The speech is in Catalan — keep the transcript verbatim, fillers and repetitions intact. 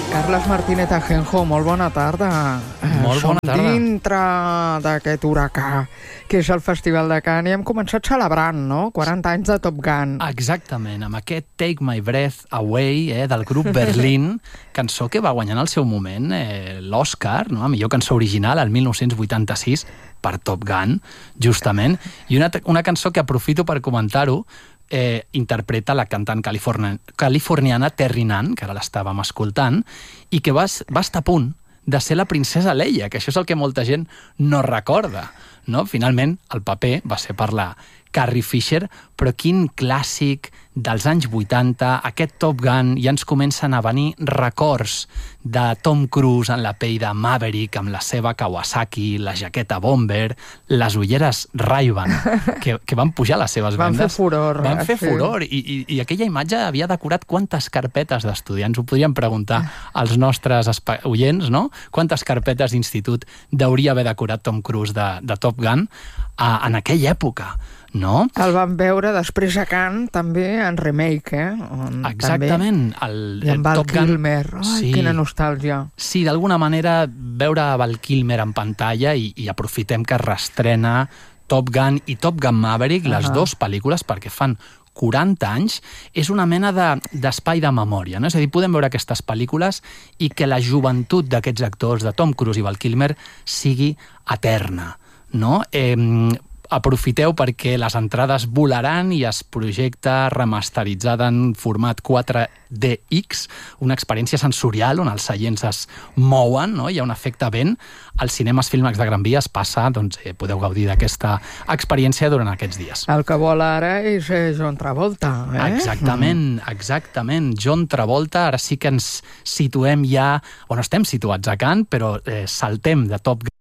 Carles Martínez Ajenjo, molt bona tarda. Molt bona tarda. Som dintre d'aquest huracà, que és el Festival de Cannes, i hem començat celebrant, no?, quaranta anys de Top Gun. Exactament, amb aquest Take My Breath Away, eh, del grup Berlín, cançó que va guanyar en el seu moment eh, l'Oscar, no?, a millor cançó original, el mil nou-cents vuitanta-sis, per Top Gun, justament, i una, una cançó que aprofito per comentar-ho, Eh, interpreta la cantant californi californiana Terry Nunn, que ara l'estàvem escoltant, i que va, va estar a punt de ser la princesa Leia, que això és el que molta gent no recorda, no? Finalment, el paper va ser per la Carrie Fisher, però quin clàssic dels anys vuitanta, aquest Top Gun, ja ens comencen a venir records de Tom Cruise en la pell de Maverick, amb la seva Kawasaki, la jaqueta Bomber, les ulleres Ray-Ban, que, que van pujar les seves van vendes. Van fer furor. Van fer sí. furor, i, i, i aquella imatge havia decorat quantes carpetes d'estudiants. Ho podríem preguntar als nostres oients, no? Quantes carpetes d'institut deuria haver decorat Tom Cruise de, de Top Gun a, en aquella època, no? El vam veure després a Cannes, també, en remake, eh? On Exactament. També... El, I amb el Val Top Gun... Kilmer. Ai, sí. Quina nostàlgia. Sí, d'alguna manera, veure Val Kilmer en pantalla i, i aprofitem que es reestrena Top Gun i Top Gun Maverick, uh -huh. les dues pel·lícules, perquè fan quaranta anys, és una mena d'espai de, de memòria, no? És a dir, podem veure aquestes pel·lícules i que la joventut d'aquests actors, de Tom Cruise i Val Kilmer, sigui eterna, no? Eh, aprofiteu perquè les entrades volaran i es projecta remasteritzada en format quatre D X, una experiència sensorial on els seients es mouen, no? Hi ha un efecte vent. Als cinemes Filmax de Gran Via es passa, doncs eh, podeu gaudir d'aquesta experiència durant aquests dies. El que vol ara és eh, John Travolta, eh? Exactament, exactament. John Travolta, ara sí que ens situem ja, o no estem situats a Cannes, però eh, saltem de Top Gun